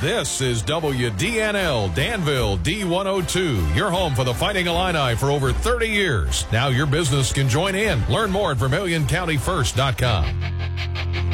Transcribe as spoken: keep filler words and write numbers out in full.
This is W D N L Danville D one oh two, your home for the Fighting Illini for over thirty years. Now your business can join in. Learn more at Vermilion County First dot com.